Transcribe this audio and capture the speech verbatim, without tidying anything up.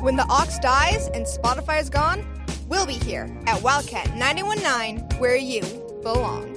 When the aux dies and Spotify is gone, we'll be here at Wildcat ninety-one point nine, where you belong.